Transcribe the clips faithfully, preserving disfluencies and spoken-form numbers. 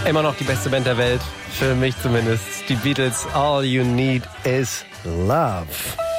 Immer noch die beste Band der Welt, für mich zumindest. Die Beatles, All You Need Is Love.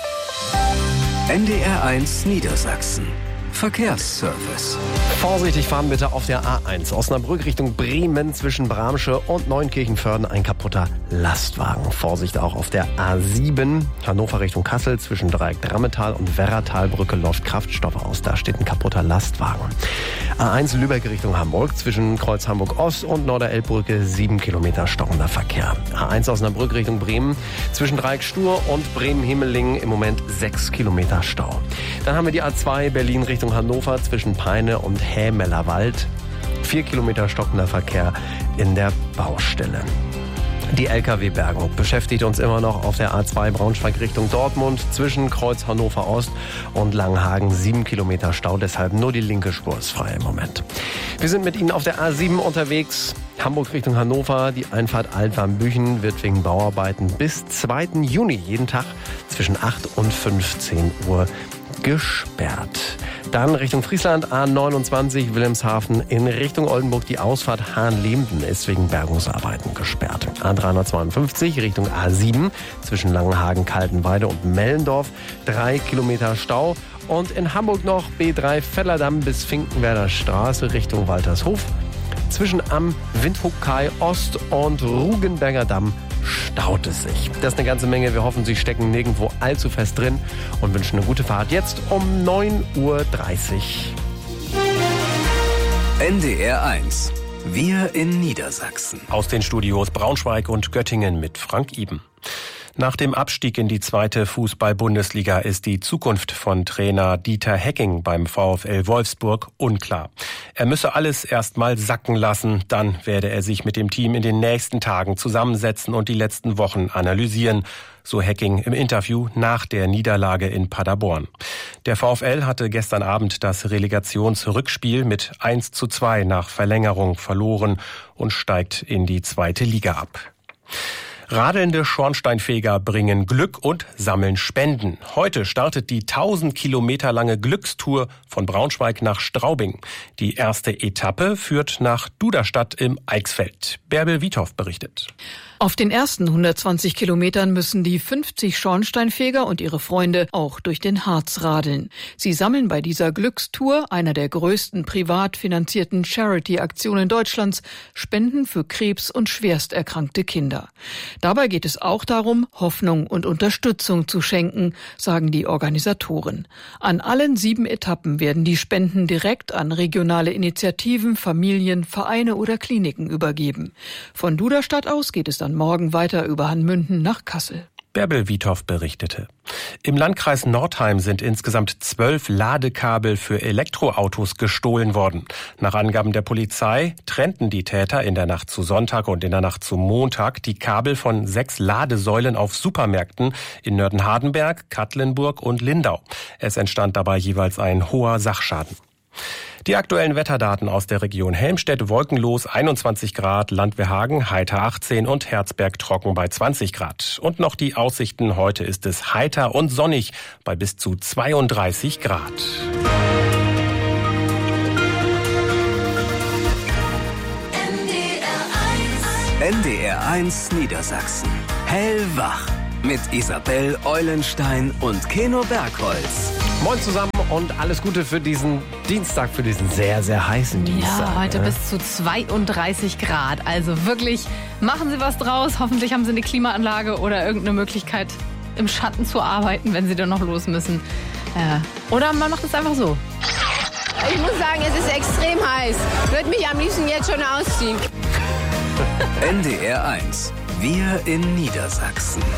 N D R eins Niedersachsen. Verkehrsservice. Vorsichtig fahren bitte auf der A eins. Osnabrück Richtung Bremen zwischen Bramsche und Neunkirchenförden ein kaputter Lastwagen. Vorsicht auch auf der A sieben. Hannover Richtung Kassel zwischen Dreieck Drammetal und Werratalbrücke läuft Kraftstoff aus. Da steht ein kaputter Lastwagen. A eins Lübeck Richtung Hamburg zwischen Kreuz Hamburg Ost und Norderelbbrücke sieben Kilometer stockender Verkehr. A eins Osnabrück Richtung Bremen zwischen Dreieck Stur und Bremen-Himmelingen im Moment sechs Kilometer Stau. Dann haben wir die A zwei Berlin Richtung Hannover zwischen Peine und Hämellerwald. Vier Kilometer stockender Verkehr in der Baustelle. Die L K W-Bergung beschäftigt uns immer noch auf der A zwei Braunschweig Richtung Dortmund zwischen Kreuz Hannover Ost und Langenhagen. Sieben Kilometer Stau, deshalb nur die linke Spur ist frei im Moment. Wir sind mit Ihnen auf der A sieben unterwegs. Hamburg Richtung Hannover. Die Einfahrt Altwarmbüchen wird wegen Bauarbeiten bis zweiten Juni jeden Tag zwischen acht und fünfzehn Uhr gesperrt. Dann Richtung Friesland, A neunundzwanzig Wilhelmshaven in Richtung Oldenburg. Die Ausfahrt Hahnlemden ist wegen Bergungsarbeiten gesperrt. A dreihundertzweiundfünfzig Richtung A sieben zwischen Langenhagen, Kaltenweide und Mellendorf. Drei Kilometer Stau. Und in Hamburg noch B drei Vellerdamm bis Finkenwerder Straße Richtung Waltershof. Zwischen am Windhoek-Kai Ost und Rugenberger Damm staut es sich. Das ist eine ganze Menge. Wir hoffen, Sie stecken nirgendwo allzu fest drin und wünschen eine gute Fahrt. Jetzt um neun Uhr dreißig. N D R eins. Wir in Niedersachsen. Aus den Studios Braunschweig und Göttingen mit Frank Iben. Nach dem Abstieg in die zweite Fußball-Bundesliga ist die Zukunft von Trainer Dieter Hecking beim VfL Wolfsburg unklar. Er müsse alles erst mal sacken lassen, dann werde er sich mit dem Team in den nächsten Tagen zusammensetzen und die letzten Wochen analysieren, so Hecking im Interview nach der Niederlage in Paderborn. Der VfL hatte gestern Abend das Relegationsrückspiel mit eins zu zwei nach Verlängerung verloren und steigt in die zweite Liga ab. Radelnde Schornsteinfeger bringen Glück und sammeln Spenden. Heute startet die tausend Kilometer lange Glückstour von Braunschweig nach Straubing. Die erste Etappe führt nach Duderstadt im Eichsfeld. Bärbel Wiethoff berichtet. Auf den ersten hundertzwanzig Kilometern müssen die fünfzig Schornsteinfeger und ihre Freunde auch durch den Harz radeln. Sie sammeln bei dieser Glückstour, einer der größten privat finanzierten Charity-Aktionen Deutschlands, Spenden für Krebs- und schwerst erkrankte Kinder. Dabei geht es auch darum, Hoffnung und Unterstützung zu schenken, sagen die Organisatoren. An allen sieben Etappen werden die Spenden direkt an regionale Initiativen, Familien, Vereine oder Kliniken übergeben. Von Duderstadt aus geht es dann morgen weiter über Hanmünden nach Kassel. Bärbel Wiethoff berichtete. Im Landkreis Nordheim sind insgesamt zwölf Ladekabel für Elektroautos gestohlen worden. Nach Angaben der Polizei trennten die Täter in der Nacht zu Sonntag und in der Nacht zu Montag die Kabel von sechs Ladesäulen auf Supermärkten in Nörden-Hardenberg, Katlenburg und Lindau. Es entstand dabei jeweils ein hoher Sachschaden. Die aktuellen Wetterdaten aus der Region Helmstedt: wolkenlos einundzwanzig Grad, Landwehrhagen heiter achtzehn und Herzberg trocken bei zwanzig Grad. Und noch die Aussichten: heute ist es heiter und sonnig bei bis zu zweiunddreißig Grad. N D R eins Niedersachsen. Hellwach mit Isabel Eulenstein und Keno Bergholz. Moin zusammen und alles Gute für diesen Dienstag, für diesen sehr, sehr heißen Dienstag. Ja, heute ne? bis zu zweiunddreißig Grad. Also wirklich, machen Sie was draus. Hoffentlich haben Sie eine Klimaanlage oder irgendeine Möglichkeit, im Schatten zu arbeiten, wenn Sie dann noch los müssen. Äh, oder man macht es einfach so. Ich muss sagen, es ist extrem heiß. Würde mich am liebsten jetzt schon ausziehen. N D R eins. Wir in Niedersachsen.